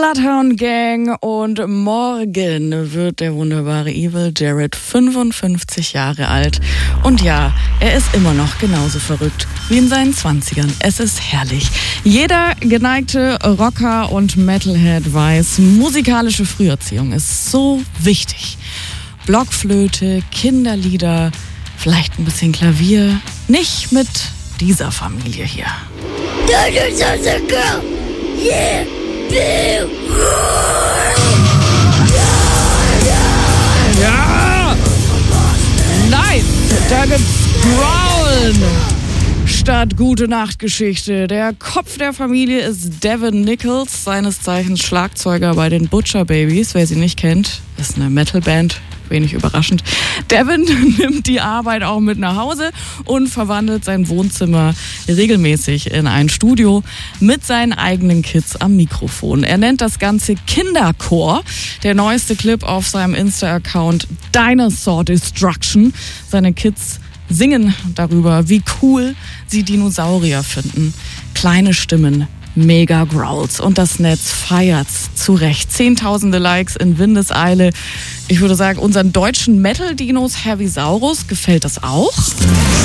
Bloodhound Gang und morgen wird der wunderbare Evil Jared 55 Jahre alt. Und ja, er ist immer noch genauso verrückt wie in seinen 20ern. Es ist herrlich. Jeder geneigte Rocker und Metalhead weiß, musikalische Früherziehung ist so wichtig. Blockflöte, Kinderlieder, vielleicht ein bisschen Klavier. Nicht mit dieser Familie hier. Yeah. Ja! Nein! Da gibt's Growlen statt Gute Nacht-Geschichte. Der Kopf der Familie ist Devin Nichols, seines Zeichens Schlagzeuger bei den Butcher Babies. Wer sie nicht kennt, ist eine Metalband. Wenig überraschend. Devin nimmt die Arbeit auch mit nach Hause und verwandelt sein Wohnzimmer regelmäßig in ein Studio mit seinen eigenen Kids am Mikrofon. Er nennt das Ganze Kinderchor. Der neueste Clip auf seinem Insta-Account Dinosaur Destruction. Seine Kids singen darüber, wie cool sie Dinosaurier finden. Kleine Stimmen, mega Growls und das Netz feiert's zu Recht. Zehntausende Likes in Windeseile. Ich würde sagen, unseren deutschen Metal-Dinos Heavisaurus gefällt das auch.